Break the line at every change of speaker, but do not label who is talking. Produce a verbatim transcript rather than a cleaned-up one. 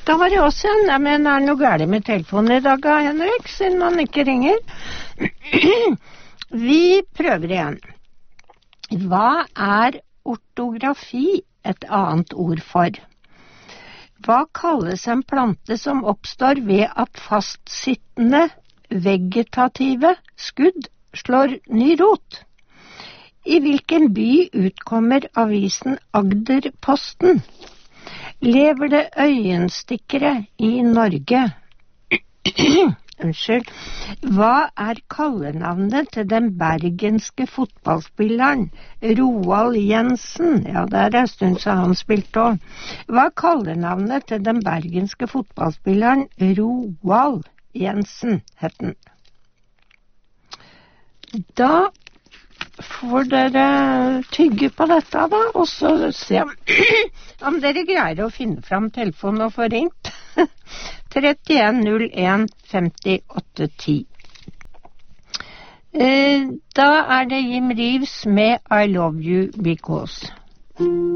Da var det også en. Ja, men er det noe galt med telefonen i dag, Henrik, siden han ikke ringer? Vi prøver igjen. Hva er ortografi et annet ord for? Hva kalles en plante som oppstår ved at fastsittende vegetative skudd slår ny rot? I hvilken by utkommer avisen Agderposten? Lever det øyenstikkere i Norge? Unnskyld. Hva er kallenavnet til den bergenske fotballspilleren Roald Jensen? Ja, det er en stund siden han spilte også. Hva er kallenavnet til den bergenske fotballspilleren Roald Jensen, het den? Da får dere tygge på dette da, og så se om, om dere greier å finne fram telefonen og få ringt. trettien null en femtiåtte ti. Eh, da er det Jim Reeves med I Love You Because.